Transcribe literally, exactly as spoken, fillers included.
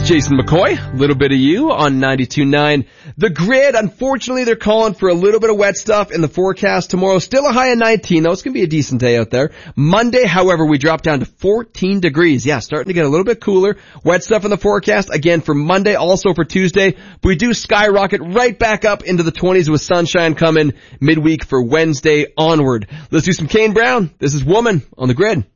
Jason McCoy, a little bit of you on ninety-two point nine. The Grid, unfortunately, they're calling for a little bit of wet stuff in the forecast tomorrow. Still a high of nineteen, though. It's going to be a decent day out there. Monday, however, we drop down to fourteen degrees. Yeah, starting to get a little bit cooler. Wet stuff in the forecast again for Monday, also for Tuesday. But we do skyrocket right back up into the twenties with sunshine coming midweek for Wednesday onward. Let's do some Kane Brown. This is Woman on The Grid.